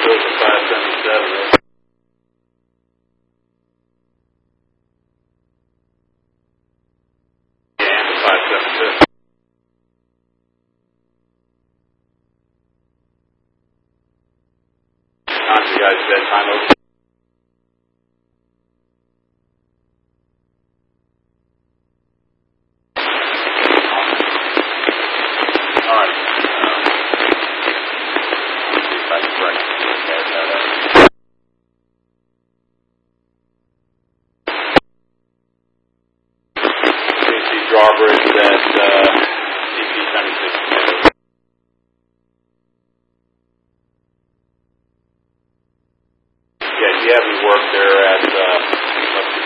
Those are 577. And the 576. You guys bedtime open? All right. See if I can bring it. CC drawbridge at CP 76. Yeah, do you have any work there at